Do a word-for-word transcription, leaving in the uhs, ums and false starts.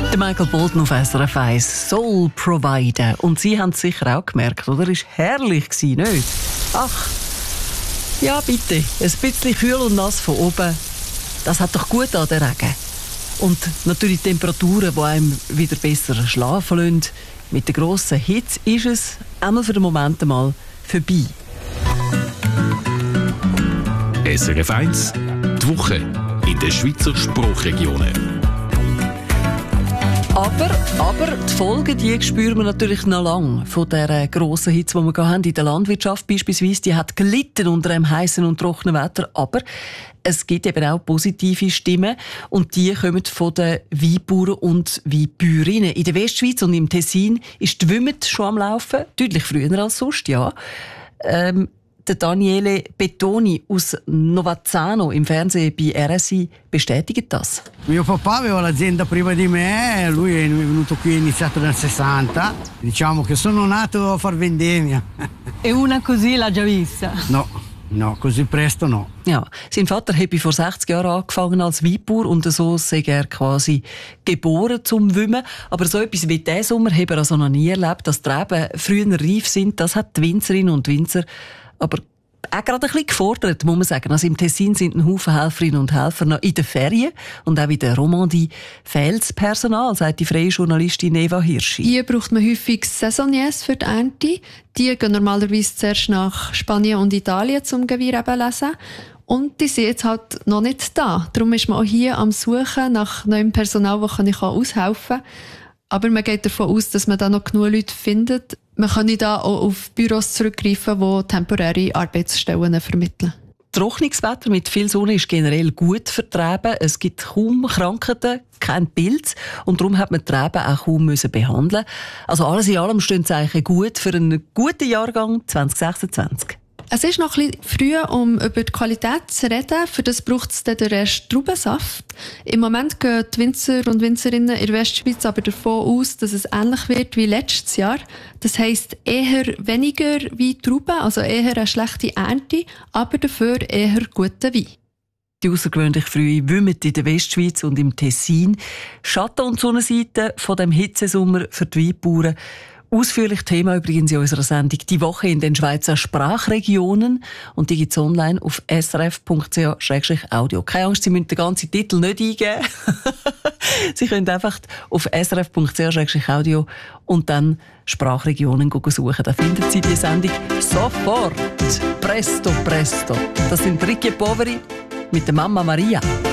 Der Michael Bolton auf S R F eins, Soul Provider. Und Sie haben es sicher auch gemerkt, oder? Es war herrlich, nicht? Ach, ja bitte, ein bisschen kühl und nass von oben, das hat doch gut an der Regen. Und natürlich Temperaturen, die einem wieder besser schlafen lassen. Mit der grossen Hitze ist es einmal für den Moment einmal vorbei. S R F eins, die Woche in den Schweizer Sprachregionen. Aber, aber die Folgen, die spüren wir natürlich noch lange von der grossen Hitze, die wir haben in der Landwirtschaft beispielsweise. Die hat gelitten unter einem heißen und trockenen Wetter. Aber es gibt eben auch positive Stimmen und die kommen von den Weinbauern und Weinbäuerinnen. In der Westschweiz und im Tessin ist die Wimmet schon am Laufen, deutlich früher als sonst, ja. Ähm, Der Daniele Bettoni aus Novazzano im Fernsehen bei R S I bestätigt das. Mio papà aveva l'azienda prima di me, lui è venuto qui, è iniziato nel sessanta. Diciamo che sono nato a far vendemmia. E una così l'ha già vista? No, no, così presto no. Ja, sein Vater hat vor sechzig Jahren angefangen als Weinbauer und so sei er quasi geboren zum Wimmen. Aber so etwas wie diesen Sommer hat er also noch nie erlebt, dass die Reben früher reif sind. Das hat die Winzerinnen und Winzer aber auch gerade ein bisschen gefordert, muss man sagen. Also im Tessin sind ein Haufen Helferinnen und Helfer noch in den Ferien und auch in der Romandie fehlt das Personal, sagt die freie Journalistin Eva Hirschi. Hier braucht man häufig Saisonniers für die Ernte. Die gehen normalerweise zuerst nach Spanien und Italien zum Gewirr lesen. Und die sind jetzt halt noch nicht da. Darum ist man auch hier am Suchen nach neuem Personal, das ich aushelfen kann. Aber man geht davon aus, dass man da noch genug Leute findet. Man kann da auch auf Büros zurückgreifen, die temporäre Arbeitsstellen vermitteln. Trockenes Wetter mit viel Sonne ist generell gut vertreten. Es gibt kaum Krankheiten, kein Pilz. Und darum hat man die Reben auch kaum müssen behandeln. Also alles in allem stehen Zeichen gut für einen guten Jahrgang zwanzig sechsundzwanzig. Es ist noch ein bisschen früh, um über die Qualität zu reden. Für das braucht es dann den Rest Traubensaft. Im Moment gehen die Winzer und Winzerinnen in der Westschweiz aber davon aus, dass es ähnlich wird wie letztes Jahr. Das heisst eher weniger wie Trauben, also eher eine schlechte Ernte, aber dafür eher guten Wein. Die außergewöhnlich frühe Wimmet in der Westschweiz und im Tessin. Schatten- und Sonnenseite von dem Hitzesommer für die Weinbauern. Ausführlich Thema übrigens in unserer Sendung «Die Woche in den Schweizer Sprachregionen». Und die gibt es online auf s r f punkt c h slash audio. Keine Angst, Sie müssen den ganzen Titel nicht eingeben. Sie können einfach auf s r f punkt c h slash audio und dann Sprachregionen suchen. Da finden Sie die Sendung sofort. Presto, presto. Das sind Ricky Poveri mit der Mama Maria.